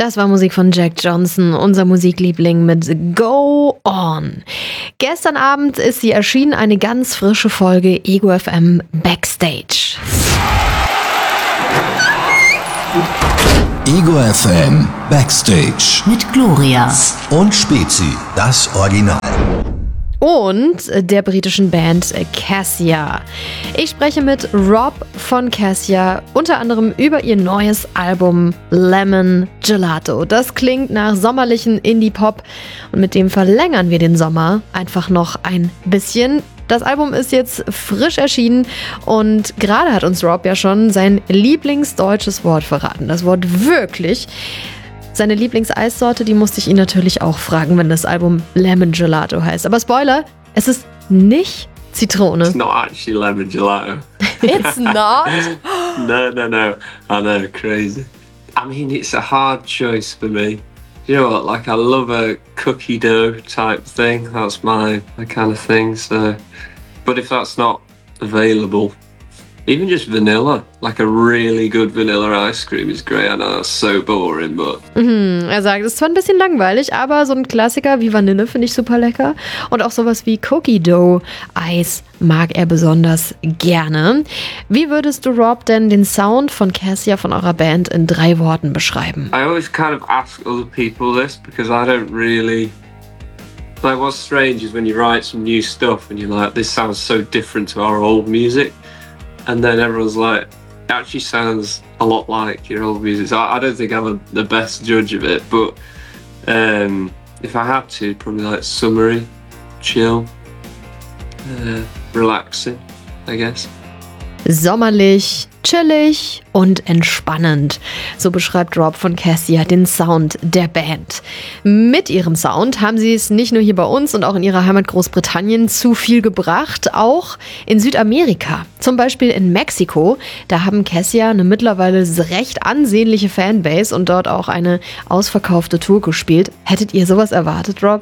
Das war Musik von Jack Johnson, unser Musikliebling mit Go On. Gestern Abend ist sie erschienen, eine ganz frische Folge Ego FM Backstage. Ego FM Backstage mit Gloria und Spezi, das Original. Und der britischen Band Cassia. Ich spreche mit Rob von Cassia unter anderem über ihr neues Album Lemon Gelato. Das klingt nach sommerlichen Indie-Pop und mit dem verlängern wir den Sommer einfach noch ein bisschen. Das Album ist jetzt frisch erschienen und gerade hat uns Rob ja schon sein lieblingsdeutsches Wort verraten. Das Wort wirklich. Seine Lieblingseissorte, die musste ich ihn natürlich auch fragen, wenn das Album Lemon Gelato heißt. Aber Spoiler, es ist nicht Zitrone. It's not actually lemon gelato. It's not? No. I know, crazy. I mean, it's a hard choice for me. You know what, like I love a cookie dough type thing. That's my kind of thing, so. But if that's not available, even just vanilla, like a really good vanilla ice cream is great. I know that's so boring, but... Er sagt, es ist zwar ein bisschen langweilig, aber so ein Klassiker wie Vanille finde ich super lecker. Und auch sowas wie Cookie Dough Eis mag er besonders gerne. Wie würdest du, Rob, denn den Sound von Cassia, von eurer Band, in 3 Worten beschreiben? I always kind of ask other people this because I don't really... Like, what's strange is when you write some new stuff and you're like, this sounds so different to our old music. And then everyone's like, it actually sounds a lot like your old music. So I don't think I'm the best judge of it, but if I had to, probably like summery, chill, relaxing, I guess. Sommerlich, chillig und entspannend. So beschreibt Rob von Cassia den Sound der Band. Mit ihrem Sound haben sie es nicht nur hier bei uns und auch in ihrer Heimat Großbritannien zu viel gebracht, auch in Südamerika. Zum Beispiel in Mexiko. Da haben Cassia eine mittlerweile recht ansehnliche Fanbase und dort auch eine ausverkaufte Tour gespielt. Hättet ihr sowas erwartet, Rob?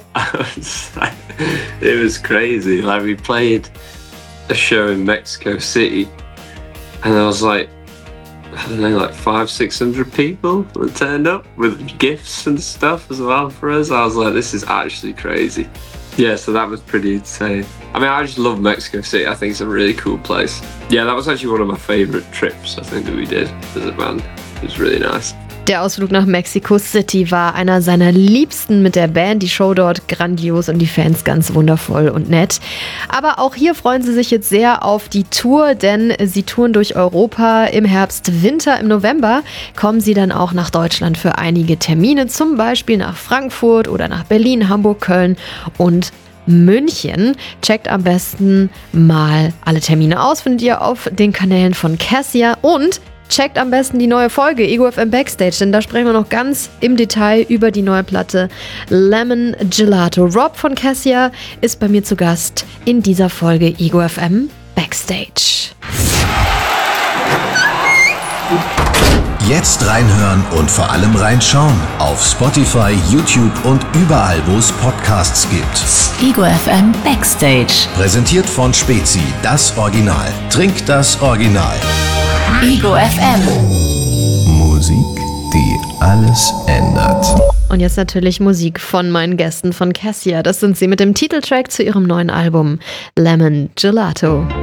It was crazy. Like, we played a show in Mexico City. And there was like, I don't know, like 500-600 people that turned up with gifts and stuff as well for us. I was like, this is actually crazy. Yeah, so that was pretty insane. I mean, I just love Mexico City. I think it's a really cool place. Yeah, that was actually one of my favorite trips, I think, that we did as a band. It was really nice. Der Ausflug nach Mexico City war einer seiner liebsten mit der Band. Die Show dort grandios und die Fans ganz wundervoll und nett. Aber auch hier freuen sie sich jetzt sehr auf die Tour, denn sie touren durch Europa im Herbst, Winter. Im November kommen sie dann auch nach Deutschland für einige Termine, zum Beispiel nach Frankfurt oder nach Berlin, Hamburg, Köln und München. Checkt am besten mal alle Termine aus, findet ihr auf den Kanälen von Cassia und checkt am besten die neue Folge Ego FM Backstage, denn da sprechen wir noch ganz im Detail über die neue Platte Lemon Gelato. Rob von Cassia ist bei mir zu Gast in dieser Folge Ego FM Backstage. Jetzt reinhören und vor allem reinschauen auf Spotify, YouTube und überall, wo es Podcasts gibt. Ego FM Backstage. Präsentiert von Spezi, das Original. Trink das Original. Ego FM. Musik, die alles ändert. Und jetzt natürlich Musik von meinen Gästen von Cassia. Das sind sie mit dem Titeltrack zu ihrem neuen Album Lemon Gelato.